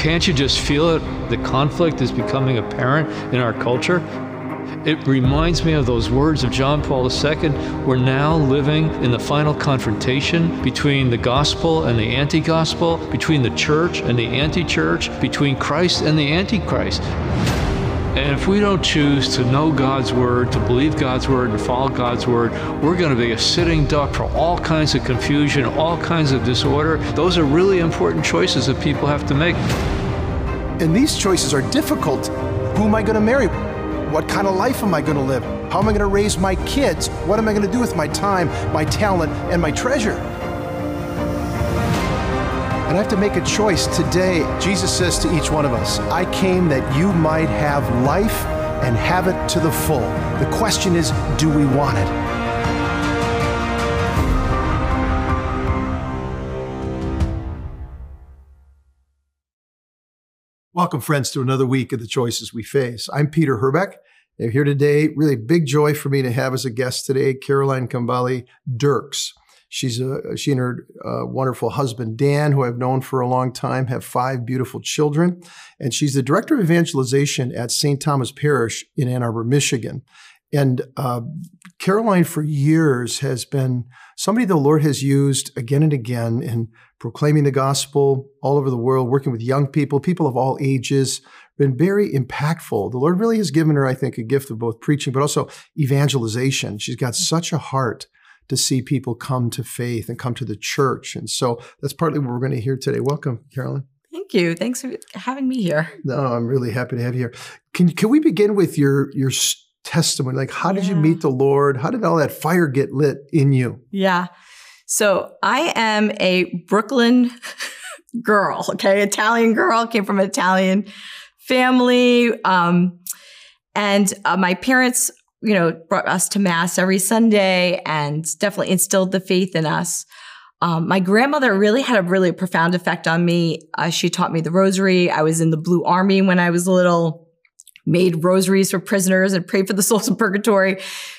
Can't you just feel it? The conflict is becoming apparent in our culture. It reminds me of those words of John Paul II. We're now living in the final confrontation between the gospel and the anti-gospel, between the church and the anti-church, between Christ and the antichrist. And if we don't choose to know God's word, to believe God's word, and follow God's word, we're going to be a sitting duck for all kinds of confusion, all kinds of disorder. Those are really important choices that people have to make. And these choices are difficult. Who am I going to marry? What kind of life am I going to live? How am I going to raise my kids? What am I going to do with my time, my talent, and my treasure? And I have to make a choice today. Jesus says to each one of us, I came that you might have life and have it to the full. The question is, do we want it? Welcome, friends, to another week of The Choices We Face. I'm Peter Herbeck. I'm here today. Really big joy for me to have as a guest today, Caroline Kambale Dirks. She and her wonderful husband, Dan, who I've known for a long time, have 5 beautiful children. And she's the director of evangelization at St. Thomas Parish in Ann Arbor, Michigan. And Caroline, for years, has been somebody the Lord has used again and again in proclaiming the gospel all over the world, working with young people, people of all ages, been very impactful. The Lord really has given her, I think, a gift of both preaching, but also evangelization. She's got such a heart to see people come to faith and come to the church. And so that's partly what we're going to hear today. Welcome, Caroline. Thank you. Thanks for having me here. No, I'm really happy to have you here. Can we begin with your testimony? Like, how did you meet the Lord? How did all that fire get lit in you? Yeah. So I am a Brooklyn girl, okay? Italian girl, came from an Italian family. And my parents, brought us to Mass every Sunday and definitely instilled the faith in us. My grandmother really had a really profound effect on me. She taught me the rosary. I was in the Blue Army when I was little, made rosaries for prisoners and prayed for the souls in purgatory.